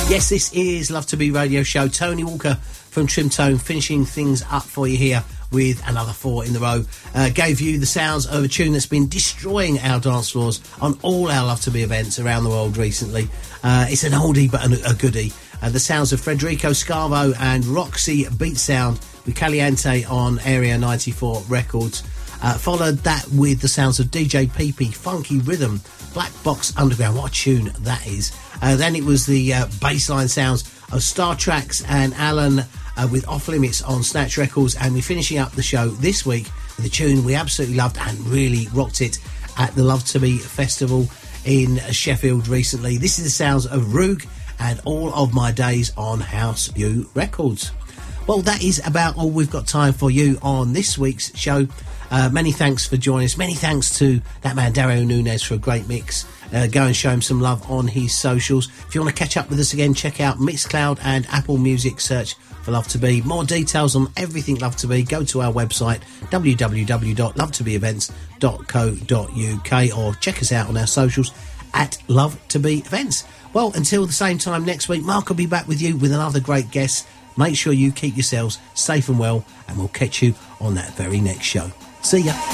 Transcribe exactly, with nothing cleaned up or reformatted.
Yes, this is Love to Be Radio Show. Tony Walker from Trim Tone finishing things up for you here with another four in the row. Uh, gave you the sounds of a tune that's been destroying our dance floors on all our Love to Be events around the world recently. Uh, it's an oldie but a, a goodie. Uh, the sounds of Federico Scavo and Roxy Beat Sound with Caliente on Area ninety-four Records. Uh, followed that with the sounds of D J P P, Funky Rhythm, Black Box Underground. What a tune that is. Uh, then it was the uh, bassline sounds of Star Tracks and Alan uh, with Off Limits on Snatch Records. And we're finishing up the show this week with a tune we absolutely loved and really rocked it at the Love to Be Festival in Sheffield recently. This is the sounds of Roog and All of My Days on House U Records. Well, that is about all we've got time for you on this week's show. Uh, many thanks for joining us. Many thanks to that man Dario Nunez for a great mix. Uh, go and show him some love on his socials. If you want to catch up with us again, check out Mixcloud and Apple Music. Search for Love to Be. More details on everything Love to Be, go to our website w w w dot love to be events dot co dot u k or check us out on our socials at Love to Be Events. Well, until the same time next week, Mark will be back with you with another great guest. Make sure you keep yourselves safe and well, and we'll catch you on that very next show. See ya.